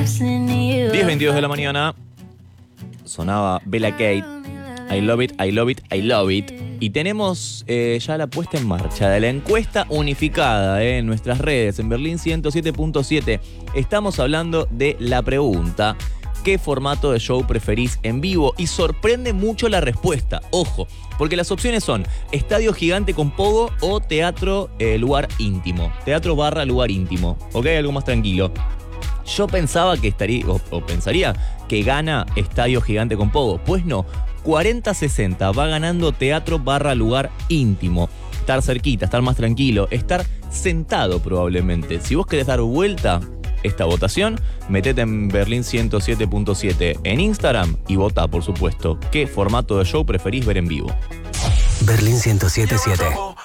10:22 de la mañana. Sonaba Bella Kate. I love it, I love it, I love it. Y tenemos ya la puesta en marcha de la encuesta unificada en nuestras redes, en Berlín 107.7. Estamos hablando de la pregunta: ¿qué formato de show preferís en vivo? Y sorprende mucho la respuesta, ojo, porque las opciones son estadio gigante con pogo o teatro lugar íntimo. Teatro / lugar íntimo, ¿ok? Algo más tranquilo. Yo pensaba que pensaría que gana estadio gigante con pogo. Pues no, 40-60 va ganando teatro / lugar íntimo. Estar cerquita, estar más tranquilo, estar sentado probablemente. Si vos querés dar vuelta esta votación, metete en Berlín 107.7 en Instagram y vota, por supuesto, qué formato de show preferís ver en vivo. Berlín 107.7.